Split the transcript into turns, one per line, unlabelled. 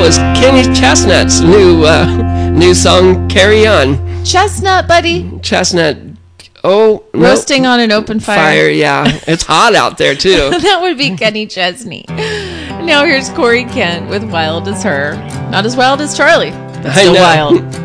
was Kenny Chestnut's new song, Carry On.
Chestnut, buddy.
Chestnut. Oh, no.
Roasting on an open fire.
Yeah. It's hot out there, too.
That would be Kenny Chesney. Now here's Corey Kent with Wild as Her. Not as wild as Charlie, but still wild.